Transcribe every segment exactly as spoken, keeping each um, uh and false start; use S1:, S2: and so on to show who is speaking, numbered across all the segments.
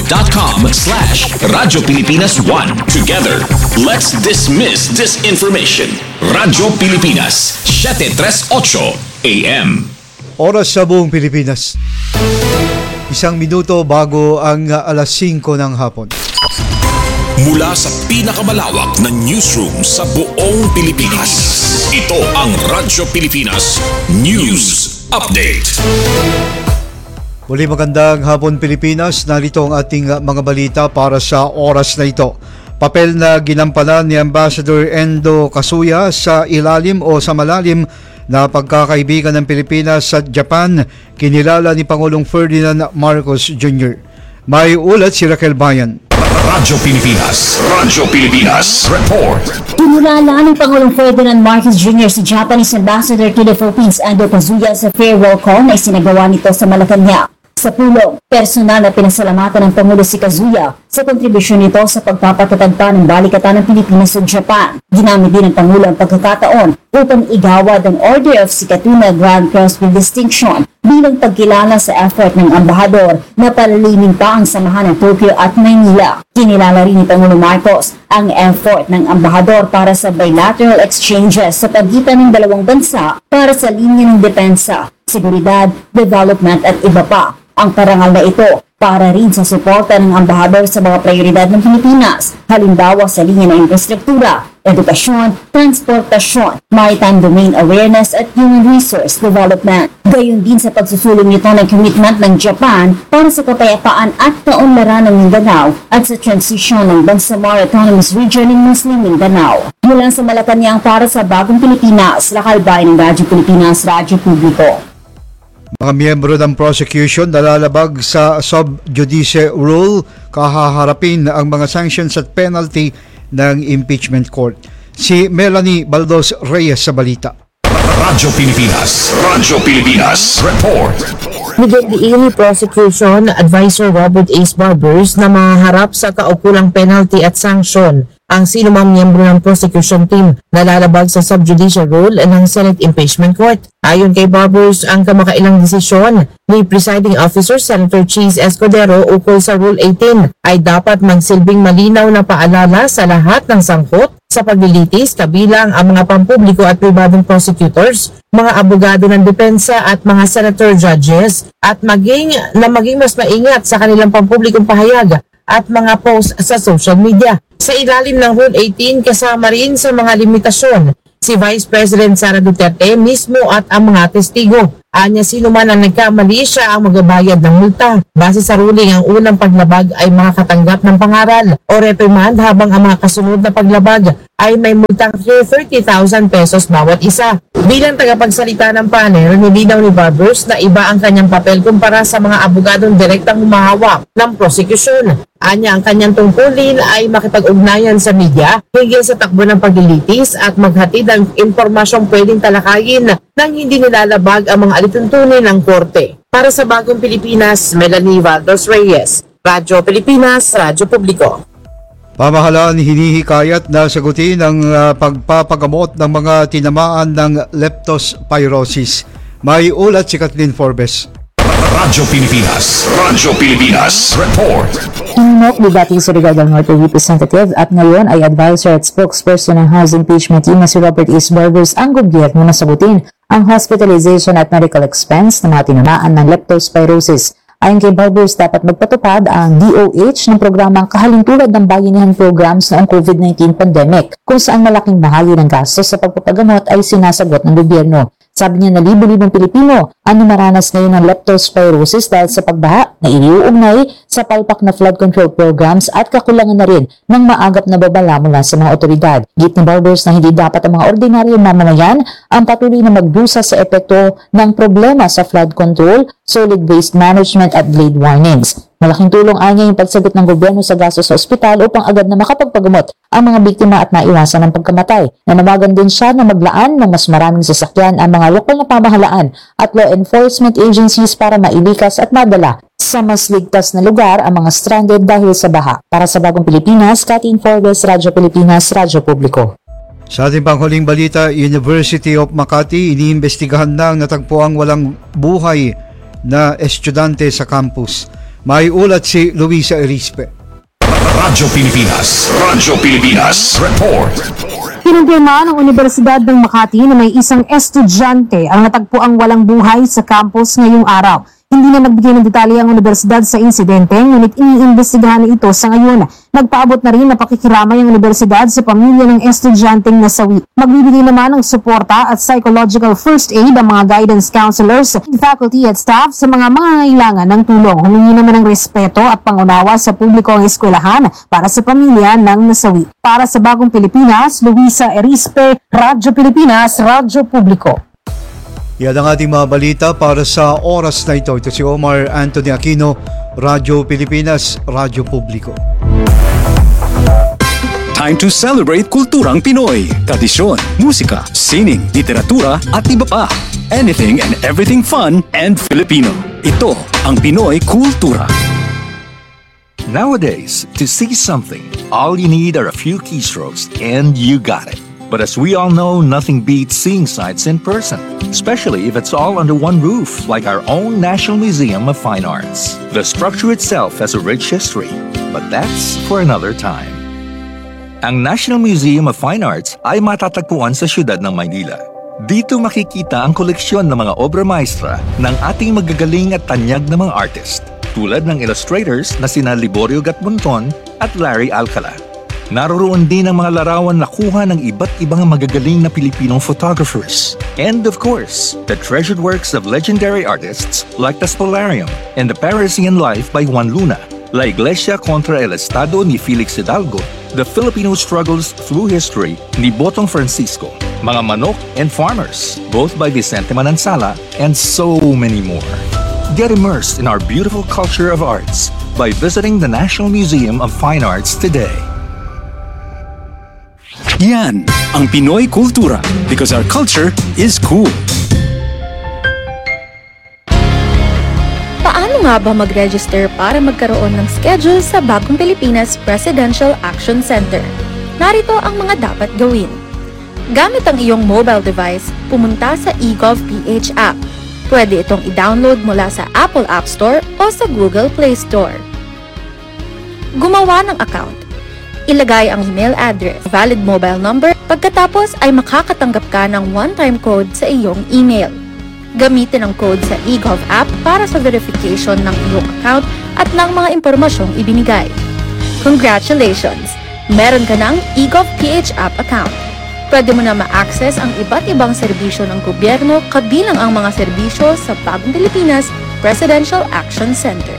S1: facebook.com slash Radyo Pilipinas one. Together, let's dismiss disinformation. Radyo Pilipinas, seven thirty-eight A M.
S2: Oras sa buong Pilipinas. Isang minuto bago ang alas singko ng hapon.
S1: Mula sa pinakamalawak na newsroom sa buong Pilipinas, ito ang Radyo Pilipinas News Update.
S2: Muli magandang hapon Pilipinas, narito ang ating mga balita para sa oras na ito. Papel na ginampanan ni Ambassador Endo Kasuya sa ilalim o sa malalim na pagkakaibigan ng Pilipinas sa Japan, kinilala ni Pangulong Ferdinand Marcos Junior May ulat si Raquel Bayan.
S1: Radyo Pilipinas, Radyo Pilipinas, report.
S3: Kinilala ni Pangulong Ferdinand Marcos Junior si Japanese Ambassador to the Philippines Endo Kasuya sa farewell call na isinagawa nito sa Malacanang. Sa pulong, personal na pinasalamatan ng Pangulo si Kazuya sa kontribusyon nito sa pagpapatatag pa ng balikatan ng Pilipinas sa Japan. Ginamit din ng Pangulo ang pagkakataon upang igawad ang Order of Sikatuna Grand Cross with Distinction bilang pagkilala sa effort ng ambahador na palalimin pa ang samahan ng Tokyo at Maynila. Kinilala rin ni Pangulo Marcos ang effort ng ambahador para sa bilateral exchanges sa pagitan ng dalawang bansa para sa linya ng depensa, seguridad, development at iba pa. Ang parangal na ito para rin sa suporta ng ambahador sa mga prioridad ng Pilipinas, halimbawa sa linya ng infrastruktura, edukasyon, transportasyon, maritime domain awareness at human resource development. Gayon din sa pagsusulong nito ng commitment ng Japan para sa kapayapaan at kaunlaran ng Mindanao at sa transition ng Bangsamoro Autonomous Region ng Muslim Mindanao. Mula sa Malacanang para sa Bagong Pilipinas, lakalbay ng Radyo Pilipinas, Radyo Publiko.
S2: Mga miyembro ng prosecution nalalabag sa sub-judice rule kahaharapin ang mga sanctions at penalty ng impeachment court. Si Melanie Baldos Reyes sa balita.
S1: Radyo Pilipinas, Radyo Pilipinas, report.
S4: Nagdidiin ni Prosecution Advisor Robert Ace Barbers na maharap sa kaukulang penalty at sanction ang sino mang miyembro ng prosecution team na lalabag sa subjudicial rule ng Senate Impeachment Court. Ayon kay Barbers, ang kamakailang desisyon ni Presiding Officer Senator Cheese Escudero ukol sa Rule eighteen ay dapat magsilbing malinaw na paalala sa lahat ng sangkot sa paglilitis kabilang ang mga pampubliko at pribadong prosecutors, mga abogado ng depensa at mga senator judges at maging na maging mas maingat sa kanilang pampublikong pahayag at mga posts sa social media. Sa ilalim ng Rule eighteen, kasama rin sa mga limitasyon si Vice President Sara Duterte mismo at ang mga testigo. Anya sino man ang nagkamali, siya ang magbabayad ng multa. Base sa ruling, ang unang paglabag ay makakatanggap ng pangaral o reprimand habang ang mga kasunod na paglabag ay may multang thirty thousand pesos bawat isa. Bilang tagapagsalita ng panel, nilinaw ni Barbers na iba ang kanyang papel kumpara sa mga abogadong direktang humahawak ng prosekusyon. Anya ang kanyang tungkulin ay makipag-ugnayan sa media hingil sa takbo ng paglilitis at maghatid ng impormasyong pwedeng talakayin nang hindi nilalabag ang mga alituntunin ng korte. Para sa Bagong Pilipinas, Melanie Baldos Reyes, Radyo Pilipinas, Radyo Publiko.
S2: Pamahalaan hinihikayat na sagutin ang uh, pagpapagamot ng mga tinamaan ng leptospirosis. May ulat si Kathleen Forbes.
S1: Radyo Pilipinas, Radyo Pilipinas, report.
S5: Inunok ni dating Surigao del Norte Representative at ngayon ay advisor at spokesperson ng House Impeachment Team na si Robert Ace Barbers ang gobyerno na sagutin ang hospitalization at medical expense ng mga tinamaan ng leptospirosis. Ayon kay Barbers, dapat magpatupad ang D O H ng programang kahalintulad ng bayanihan programs noong COVID nineteen pandemic, kung saan malaking bahagi ng gastos sa pagpapagamot ay sinasagot ng gobyerno. Sabi niya na libo-libong Pilipino ang numaranas ngayon ng leptospirosis dahil sa pagbaha na iniuugnay sa palpak na flood control programs at kakulangan na rin ng maagap na babala mula sa mga otoridad. Git ni Barbers na hindi dapat ang mga ordinaryong mamamayan ang patuloy na magdusa sa epekto ng problema sa flood control, solid waste management at delayed warnings. Malaking tulong anya yung pagsagot ng gobyerno sa gastos sa ospital upang agad na makapagpagamot ang mga biktima at maiwasan ang pagkamatay. Nanawagan din siya na maglaan ng mas maraming sasakyan ang mga lokal na pamahalaan at law enforcement agencies para mailikas at madala sa mas ligtas na lugar ang mga stranded dahil sa baha. Para sa Bagong Pilipinas, Kathleen Forbes, Radyo Pilipinas, Radyo Publiko.
S2: Sa ating panghuling balita, University of Makati iniimbestigahan na ang natagpuang walang buhay na estudyante sa campus. May ulat si Luisa Erispe.
S1: Radyo Pilipinas, Radyo Pilipinas, report.
S6: Kinumpirma ng Universidad ng Makati na may isang estudyante ang natagpuang walang buhay sa campus ngayong araw. Hindi na nagbigay ng detalye ang universidad sa insidente, ngunit iniimbestigahan na ito sa ngayon. Nagpaabot na rin na pakikiramay ang universidad sa pamilya ng estudyanteng nasawi. Magbibigay naman ng suporta at psychological first aid ang mga guidance counselors, faculty at staff sa mga mangangailangan ng tulong. Humingi naman ng respeto at pangunawa sa publiko ang eskwelahan para sa pamilya ng nasawi. Para sa Bagong Pilipinas, Luisa Erispe, Radyo Pilipinas, Radyo Publiko.
S2: Yan ang ating mga balita para sa oras na ito. Ito si Omar Anthony Aquino, Radyo Pilipinas, Radyo Publiko.
S1: Time to celebrate kulturang Pinoy. Tradisyon, musika, sining, literatura at iba pa. Anything and everything fun and Filipino. Ito ang Pinoy Kultura.
S7: Nowadays, to see something, all you need are a few keystrokes and you got it. But as we all know, nothing beats seeing sights in person, especially if it's all under one roof, like our own National Museum of Fine Arts. The structure itself has a rich history, but that's for another time. Ang National Museum of Fine Arts ay matatagpuan sa siyudad ng Maynila. Dito makikita ang koleksyon ng mga obra maestra ng ating magagaling at tanyag na mga artist, tulad ng illustrators na sina Liborio Gatmonton at Larry Alcala. Naroroon din ang mga larawan na kuha ng iba't ibang magagaling na Pilipinong photographers. And of course, the treasured works of legendary artists like the Spolarium and the Parisian Life by Juan Luna, La Iglesia contra el Estado ni Felix Hidalgo, The Filipino Struggles Through History ni Botong Francisco, Mga Manok and Farmers, both by Vicente Manansala, and so many more. Get immersed in our beautiful culture of arts by visiting the National Museum of Fine Arts today.
S1: Yan ang Pinoy Kultura, because our culture is cool.
S8: Paano nga ba mag-register para magkaroon ng schedule sa Bagong Pilipinas Presidential Action Center? Narito ang mga dapat gawin. Gamit ang iyong mobile device, pumunta sa eGovPH app. Pwede itong i-download mula sa Apple App Store o sa Google Play Store. Gumawa ng account. Ilagay ang email address, valid mobile number, pagkatapos ay makakatanggap ka ng one-time code sa iyong email. Gamitin ang code sa eGov app para sa verification ng iyong account at ng mga impormasyong ibinigay. Congratulations! Meron ka ng eGovPH app account. Pwede mo na ma-access ang iba't ibang serbisyo ng gobyerno kabilang ang mga serbisyo sa Bagong Pilipinas Presidential Action Center.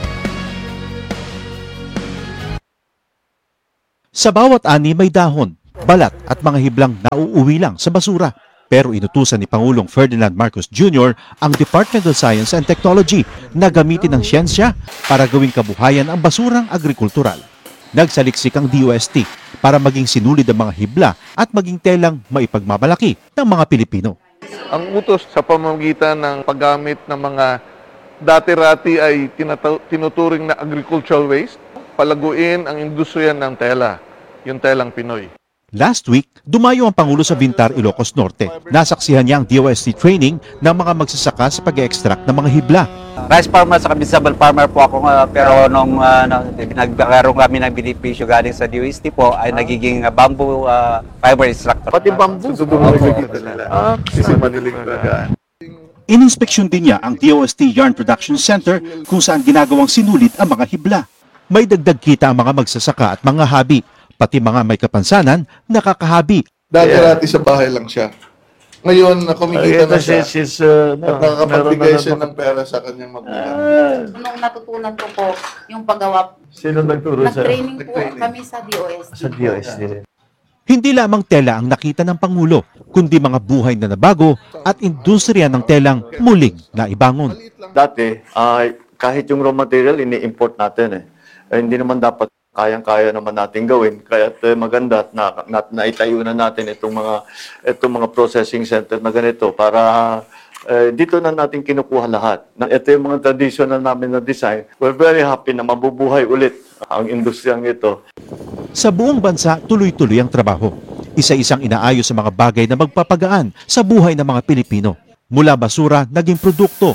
S9: Sa bawat ani may dahon, balat at mga hiblang nauuwi lang sa basura. Pero inutusan ni Pangulong Ferdinand Marcos Junior ang Department of Science and Technology na gamitin ang siyensya para gawing kabuhayan ang basurang agrikultural. Nagsaliksik ang D O S T para maging sinulid ang mga hibla at maging telang maipagmamalaki ng mga Pilipino.
S10: Ang utos sa pamamagitan ng paggamit ng mga dati-rati ay tinataw- tinuturing na agricultural waste, palaguin ang industriya ng tela, yung telang Pinoy.
S9: Last week, dumayo ang Pangulo sa Bintar, Ilocos Norte. Nasaksihan niya ang D O S T training ng mga magsasaka sa pag-extract ng mga hibla.
S11: Rice farmer sa vegetable farmer po ako, uh, pero nung uh, nagkaroon kami ng benepisyo galing sa D O S T po, ay nagiging uh, bamboo uh, fiber extractor.
S10: Pati bamboo. Ah, kasi madaling talagaan.
S9: Ininspeksyon din niya ang D O S T Yarn Production Center kung saan ginagawang sinulid ang mga hibla. May dagdag kita ang mga magsasaka at mga habi, pati mga may kapansanan, nakakahabi.
S10: Dati-rati sa bahay lang siya. Ngayon, kumikita na siya.
S12: She's, uh,
S10: at nakakapagbigay siya ng pera sa kanyang magulang.
S13: Nung natutunan ko po yung paggawa,
S12: Sino nagturo sa?
S13: nag-training po kami sa D O S T.
S12: Sa D O S T.
S9: Hindi lamang tela ang nakita ng Pangulo, kundi mga buhay na nabago at industriya ng telang muling naibangon.
S12: Dati, uh, kahit yung raw material, ini-import natin eh. Eh, hindi naman dapat kayang-kaya naman natin gawin. Kaya uh, maganda at na, na, naitayo na natin itong mga, itong mga processing center na ganito para uh, dito na natin kinukuha lahat. Na, ito yung mga traditional namin na design. We're very happy na mabubuhay ulit ang industriyang ito.
S9: Sa buong bansa, tuloy-tuloy ang trabaho. Isa-isang inaayos sa mga bagay na magpapagaan sa buhay ng mga Pilipino. Mula basura, naging produkto.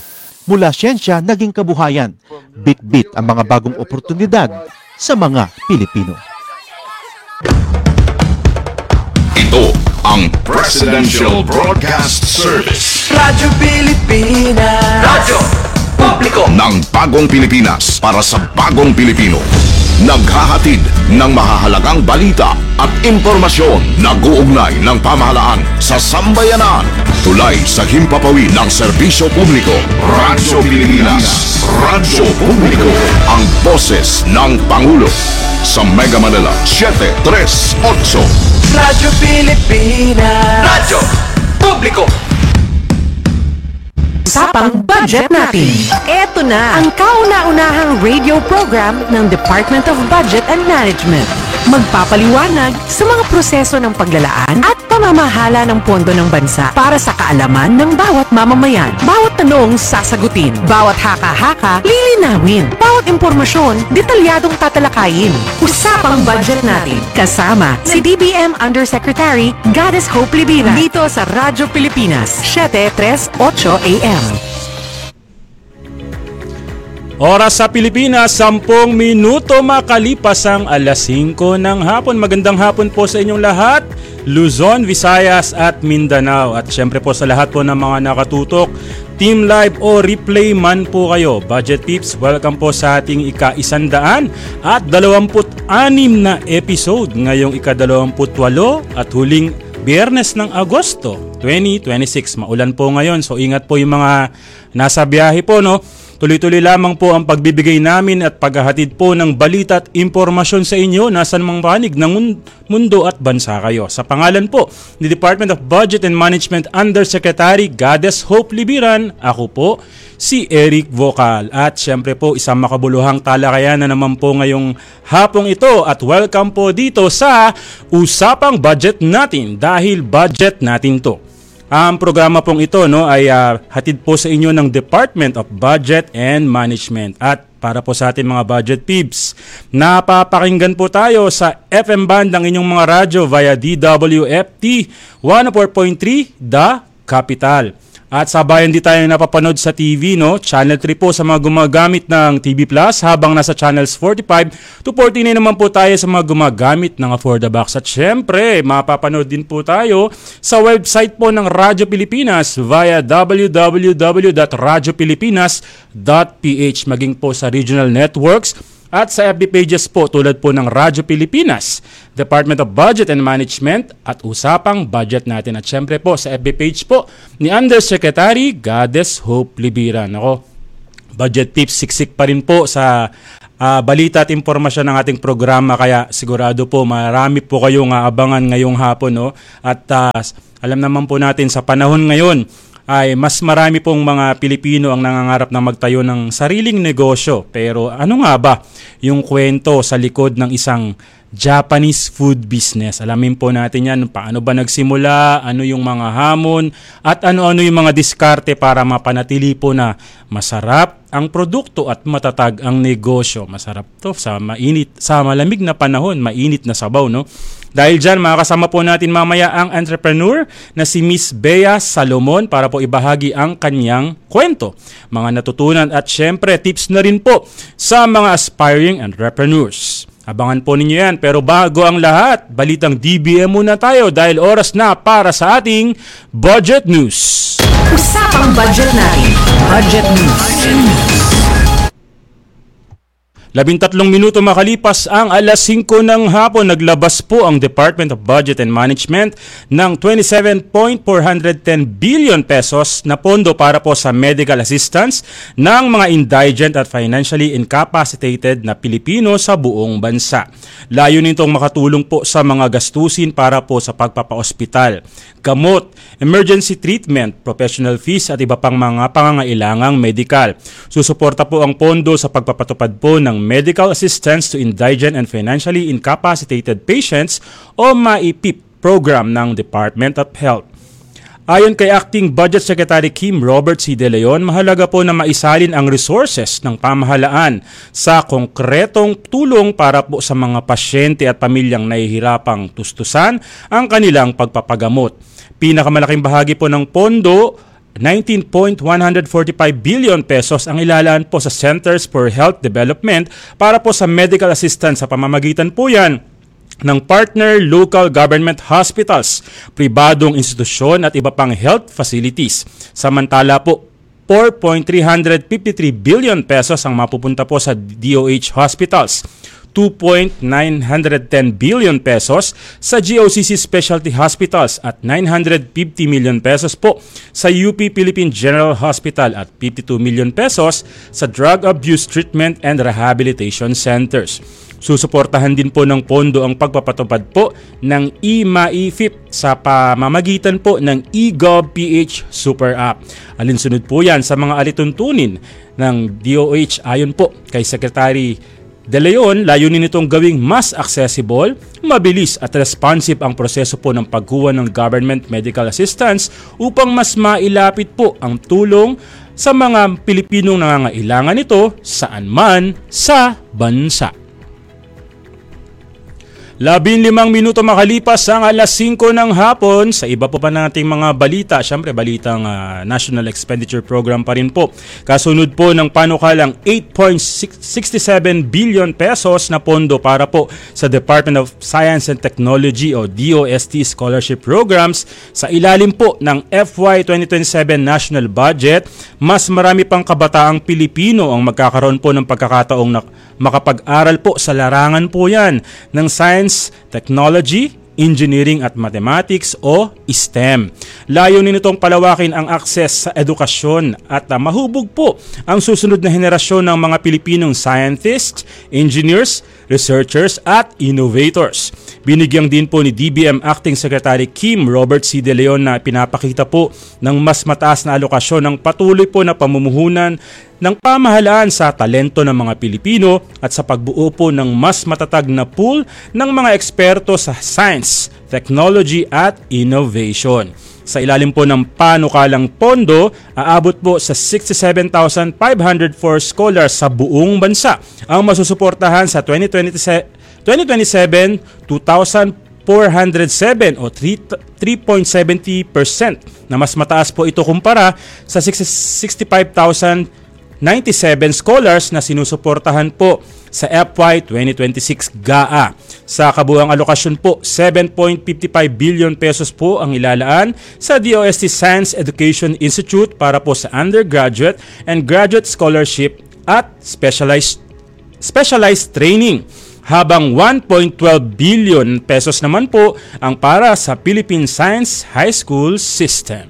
S9: mula siyensya naging kabuhayan. Bit-bit ang mga bagong oportunidad sa mga Pilipino.
S14: Ito ang Presidential Broadcast Service.
S15: Radyo Pilipinas. Radyo Publiko
S14: ng bagong Pilipinas para sa bagong Pilipino. Naghahatid ng mahahalagang balita at impormasyon na guugnay ng pamahalaan sa sambayanan. Tulay sa himpapawid ng serbisyo publiko. Radyo Pilipinas. Radyo Publiko. Ang boses ng Pangulo. Sa Mega Manila, seven three eight.
S15: Radyo Pilipinas. Radyo Publiko.
S16: Usapang budget natin. Eto na ang kauna-unahang radio program ng Department of Budget and Management. Magpapaliwanag sa mga proseso ng paglalaan at pamamahala ng pondo ng bansa para sa kaalaman ng bawat mamamayan. Bawat tanong sasagutin, bawat haka-haka lilinawin, bawat impormasyon detalyadong tatalakayin. Usapang budget natin kasama si D B M Undersecretary Goddess Hope Libina dito sa Radyo Pilipinas, seven three eight A M.
S17: Oras sa Pilipinas, sampung minuto makalipas ang alas singko ng hapon. Magandang hapon po sa inyong lahat, Luzon, Visayas at Mindanao. At syempre po sa lahat po ng mga nakatutok, Team Live o Replay man po kayo. Budget Tips, welcome po sa ating ika-isandaan at dalawamput anim na episode ngayong ika-dalawamput walo at huling Biyernes ng Agosto twenty twenty-six. Maulan po ngayon, so ingat po yung mga nasa biyahe po, no? Tuloy-tuloy lamang po ang pagbibigay namin at paghahatid po ng balita at impormasyon sa inyo nasan mang panig ng mundo at bansa kayo. Sa pangalan po ni Department of Budget and Management Undersecretary Goddess Hope Libiran, ako po si Eric Vocal. At syempre po isang makabuluhang talakayan na naman po ngayong hapong ito at welcome po dito sa Usapang Budget Natin dahil budget natin to. Ang programa pong ito, no, ay uh, hatid po sa inyo ng Department of Budget and Management. At para po sa ating mga budget peeps, napapakinggan po tayo sa F M band ng inyong mga radyo via D W F T one oh four point three The Capital. At sabayan din tayo napapanood sa T V, no? Channel three po sa mga gumagamit ng T V Plus, habang nasa channels forty-five to forty-nine naman po tayo sa mga gumagamit ng For the Box. At syempre, mapapanood din po tayo sa website po ng Radyo Pilipinas via w w w dot radyo pilipinas dot p h, maging po sa regional networks at sa F B pages po tulad po ng Radyo Pilipinas, Department of Budget and Management at Usapang Budget Natin. At syempre po sa F B page po ni Undersecretary Goddess Hope Libiran. Ako, budget tips siksik pa rin po sa uh, balita at impormasyon ng ating programa, kaya sigurado po marami po kayong uh, abangan ngayong hapon, no? At uh, alam naman po natin sa panahon ngayon ay mas marami pong mga Pilipino ang nangangarap na magtayo ng sariling negosyo. Pero ano nga ba yung kwento sa likod ng isang Japanese food business? Alamin po natin yan, paano ba nagsimula, ano yung mga hamon, at ano-ano yung mga diskarte para mapanatili po na masarap ang produkto at matatag ang negosyo. Masarap to sa mainit, sa malamig na panahon, mainit na sabaw, no? Dahil dyan, makakasama po natin mamaya ang entrepreneur na si Miss Bea Salomon para po ibahagi ang kanyang kwento, mga natutunan at syempre tips na rin po sa mga aspiring entrepreneurs. Abangan po ninyo yan. Pero bago ang lahat, balitang D B M muna tayo dahil oras na para sa ating Budget News.
S16: Usapang budget natin. Budget News.
S17: Labintatlong minuto makalipas ang alas singko ng hapon, naglabas po ang Department of Budget and Management ng twenty-seven point four one zero billion pesos na pondo para po sa medical assistance ng mga indigent at financially incapacitated na Pilipino sa buong bansa. Layunin nitong makatulong po sa mga gastusin para po sa pagpapaospital, gamot, emergency treatment, professional fees at iba pang mga pangangailangang medical. Susuporta po ang pondo sa pagpapatupad po ng medical assistance to indigent and financially incapacitated patients o MAIPIP program ng Department of Health. Ayon kay Acting Budget Secretary Kim Robert C. De Leon, mahalaga po na maisalin ang resources ng pamahalaan sa konkretong tulong para po sa mga pasyente at pamilyang nahihirapang tustusan ang kanilang pagpapagamot. Pinakamalaking bahagi po ng pondo nineteen point one four five billion pesos ang ilalaan po sa Centers for Health Development para po sa medical assistance sa pamamagitan po yan ng partner local government hospitals, pribadong institusyon at iba pang health facilities. Samantala po, four point three five three billion pesos ang mapupunta po sa D O H hospitals, two point nine one zero billion pesos sa G O C C Specialty Hospitals at nine hundred fifty million pesos po sa U P Philippine General Hospital at fifty-two million pesos sa Drug Abuse Treatment and Rehabilitation Centers. Susuportahan din po ng pondo ang pagpapatupad po ng e-MAIFIP sa pamamagitan po ng eGovPH Super App. Alinsunod po yan sa mga alituntunin ng D O H ayon po kay Secretary De Leon. Layunin nitong gawing mas accessible, mabilis at responsive ang proseso po ng pagkuha ng government medical assistance upang mas mailapit po ang tulong sa mga Pilipinong nangangailangan nito saan man sa bansa. Labing limang minuto makalipas ang alas singko ng hapon. Sa iba po pa nating mga balita, syempre balitang uh, National Expenditure Program pa rin po. Kasunod po ng panukalang eight point six seven billion pesos na pondo para po sa Department of Science and Technology o D O S T scholarship programs sa ilalim po ng F Y twenty twenty-seven National Budget. Mas marami pang kabataang Pilipino ang magkakaroon po ng pagkakataong na makapag-aral po sa larangan po yan ng Science, Technology, Engineering at Mathematics o STEM. Layunin nitong palawakin ang akses sa edukasyon at uh, mahubog po ang susunod na henerasyon ng mga Pilipinong scientists, engineers, researchers at innovators. Binigyang din po ni D B M Acting Secretary Kim Robert C. De Leon na pinapakita po ng mas mataas na alokasyon ng patuloy po na pamumuhunan ng pamahalaan sa talento ng mga Pilipino at sa pagbuo po ng mas matatag na pool ng mga eksperto sa science, technology at innovation. Sa ilalim po ng panukalang pondo, aabot po sa sixty-seven thousand five hundred four scholars sa buong bansa ang masusuportahan sa twenty twenty-seven two thousand four hundred seven o three point seven zero percent na mas mataas po ito kumpara sa sixty-five thousand ninety-seven scholars na sinusuportahan po sa F Y twenty twenty-six G A A. Sa kabuuang alokasyon po, seven point five five billion pesos po ang ilalaan sa D O S T Science Education Institute para po sa undergraduate and graduate scholarship at specialized specialized training. Habang one point one two billion pesos naman po ang para sa Philippine Science High School System.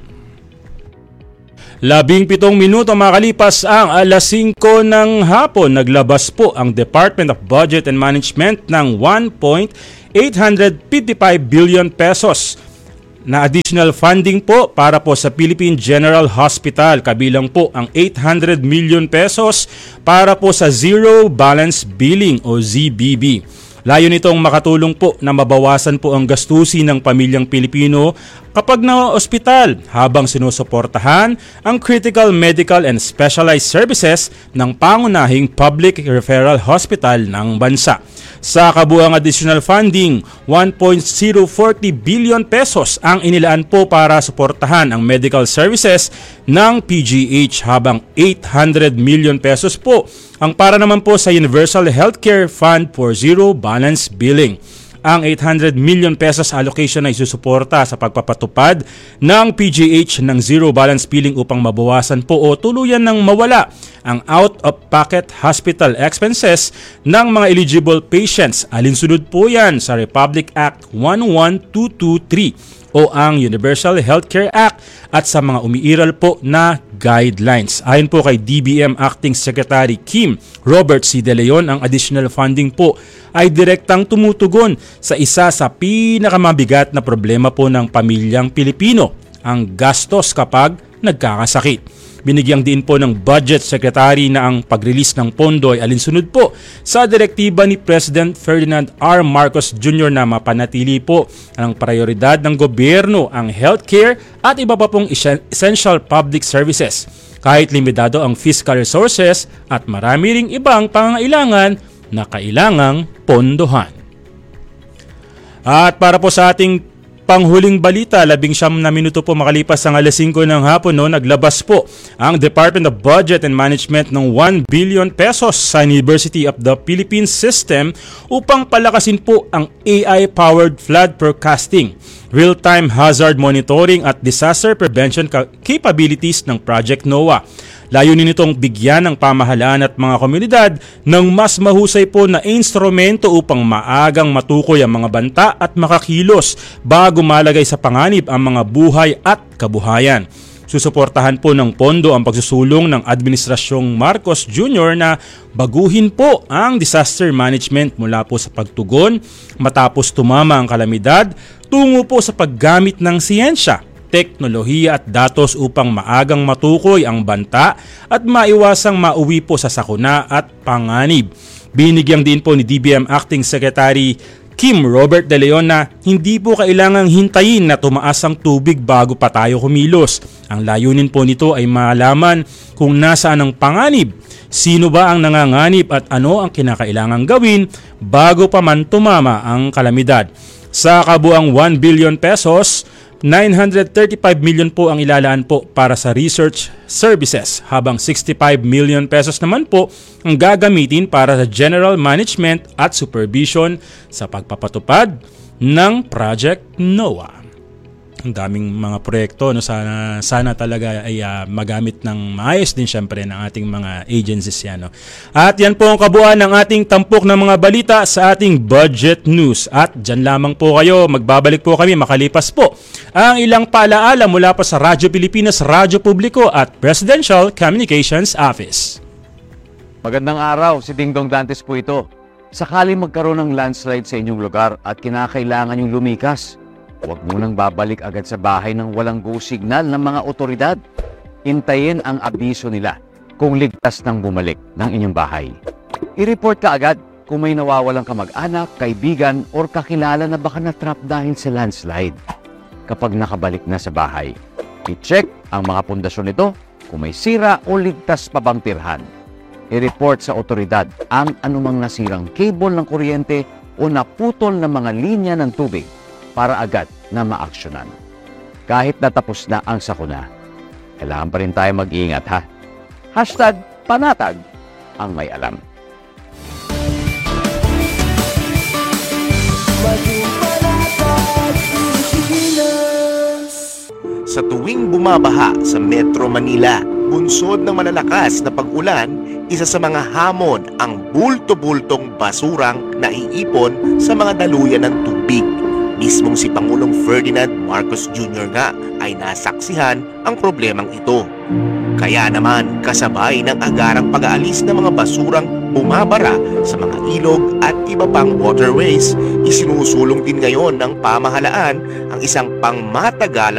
S17: Labing pitong minuto makalipas ang alas singko ng hapon, naglabas po ang Department of Budget and Management ng one point eight five five billion pesos na additional funding po para po sa Philippine General Hospital. Kabilang po ang eight hundred million pesos para po sa Zero Balance Billing o Z B B. Layo nitong makatulong po na mabawasan po ang gastusin ng pamilyang Pilipino kapag na-ospital habang sinusuportahan ang critical medical and specialized services ng pangunahing public referral hospital ng bansa. Sa kabuuang additional funding, one point zero four zero billion pesos ang inilaan po para suportahan ang medical services ng P G H habang eight hundred million pesos po ang para naman po sa Universal Healthcare Fund for Zero Balance Billing. Ang eight hundred million pesos allocation ay susuporta sa pagpapatupad ng P G H ng Zero Balance Billing upang mabawasan po o tuluyan ng mawala ang out-of-pocket hospital expenses ng mga eligible patients. Alinsunod po yan sa Republic Act one one two two three o ang Universal Healthcare Act at sa mga umiiral po na guidelines. Ayon po kay D B M Acting Secretary Kim Robert C. De Leon, ang additional funding po ay direktang tumutugon sa isa sa pinakamabigat na problema po ng pamilyang Pilipino, ang gastos kapag nagkakasakit. Binigyang din po ng Budget Secretary na ang pag-release ng pondo ay alinsunod po sa direktiba ni President Ferdinand R. Marcos Junior na mapanatili po ang prioridad ng gobyerno ang healthcare at iba pa pong essential public services kahit limitado ang fiscal resources at marami ring ibang pangangailangan na kailangang pondohan. At para po sa ating panghuling balita, labing siyam na minuto po makalipas ang alas singko ng hapon, no, naglabas po ang Department of Budget and Management ng one billion pesos sa University of the Philippines system upang palakasin po ang A I-powered flood forecasting, real-time hazard monitoring at disaster prevention capabilities ng Project NOAA. Layunin nitong bigyan ng pamahalaan at mga komunidad ng mas mahusay po na instrumento upang maagang matukoy ang mga banta at makakilos bago malagay sa panganib ang mga buhay at kabuhayan. Susuportahan po ng pondo ang pagsusulong ng Administrasyong Marcos Junior na baguhin po ang disaster management mula po sa pagtugon matapos tumama ang kalamidad tungo po sa paggamit ng siyensya, teknolohiya at datos upang maagang matukoy ang banta at maiwasang mauwi po sa sakuna at panganib. Binigyang din po ni D B M Acting Secretary Kim Robert De Leon na hindi po kailangang hintayin na tumaas ang tubig bago pa tayo kumilos. Ang layunin po nito ay malaman kung nasaan ang panganib, sino ba ang nanganganib at ano ang kinakailangang gawin bago pa man tumama ang kalamidad. Sa kabuang one billion pesos, nine hundred thirty-five million po ang ilalaan po para sa research services, habang sixty-five million pesos naman po ang gagamitin para sa general management at supervision sa pagpapatupad ng Project NOAA. Ang daming mga proyekto, no, sana sana talaga ay uh, magamit ng maayos din syempre ng ating mga agencies yan, no. At yan po ang kabuuan ng ating tampok ng mga balita sa ating budget news. At dyan lamang po kayo, magbabalik po kami makalipas po ang ilang paalaala mula pa sa Radyo Pilipinas, Radyo Publiko at Presidential Communications Office.
S18: Magandang araw, si Dingdong Dantes po ito. Sakali magkaroon ng landslide sa inyong lugar at kinakailangan yung lumikas, huwag munang babalik agad sa bahay ng walang go signal ng mga otoridad. Hintayin ang abiso nila kung ligtas nang bumalik ng inyong bahay. I-report ka agad kung may nawawalang kamag-anak, kaibigan, or kakilala na baka na-trap dahil sa landslide. Kapag nakabalik na sa bahay, i-check ang mga pundasyon nito kung may sira o ligtas pa bang tirhan. I-report sa otoridad ang anumang nasirang cable ng kuryente o naputol na mga linya ng tubig para agad na maaksyonan. Kahit natapos na ang sakuna, kailangan pa rin tayo mag-iingat, ha? Hashtag panatag ang may alam.
S19: Sa tuwing bumabaha sa Metro Manila, bunsod ng malalakas na pag-ulan, isa sa mga hamon ang bulto-bultong basurang naiipon sa mga daluyan ng tubig. Mismong si Pangulong Ferdinand Marcos Junior nga ay nasaksihan ang problemang ito. Kaya naman kasabay ng agarang pag-aalis ng mga basurang bumabara sa mga ilog at iba pang waterways, isinusulong din ngayon ng pamahalaan ang isang pangmatagalang